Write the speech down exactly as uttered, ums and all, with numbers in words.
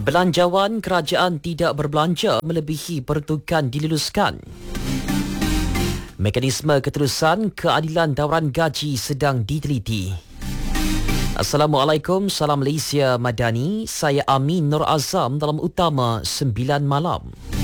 Belanjawan kerajaan tidak berbelanja melebihi peruntukan diluluskan. Mekanisme keterusan keadilan dawaran gaji sedang diteliti. Assalamualaikum, salam Malaysia Madani. Saya Amin Nur Azam dalam Utama sembilan Malam.